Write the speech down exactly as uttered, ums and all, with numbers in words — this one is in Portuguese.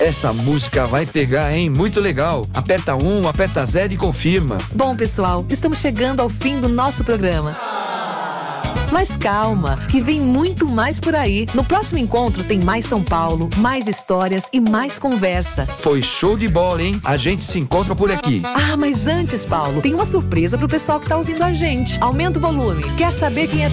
Essa música vai pegar, hein? Muito legal. Aperta um, aperta zero e confirma. Bom, pessoal, estamos chegando ao fim do nosso programa. Mas calma, que vem muito mais por aí. No próximo encontro tem mais São Paulo, mais histórias e mais conversa. Foi show de bola, hein? A gente se encontra por aqui. Ah, mas antes, Paulo, tem uma surpresa pro pessoal que tá ouvindo a gente. Aumenta o volume. Quer saber quem é